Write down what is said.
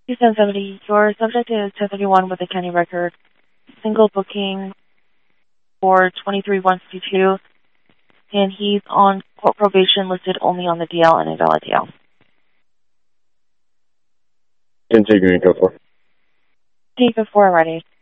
270, your subject is 1031 with a county record, single booking for 23-152, and he's on court probation listed only on the DL and a valid DL. Continuing, go for. Take before ready.